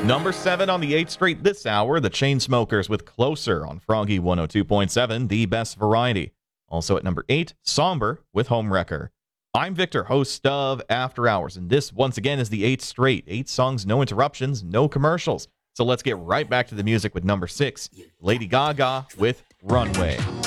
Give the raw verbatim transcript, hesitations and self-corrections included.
Number seven on the eighth straight this hour, the Chainsmokers with Closer on Froggy one oh two point seven, the best variety. Also at number eight, Somber with Homewrecker. I'm Victor, host of After Hours, and this, once again, is the eighth straight. Eight songs, no interruptions, no commercials. So let's get right back to the music with number six, Lady Gaga with Runway.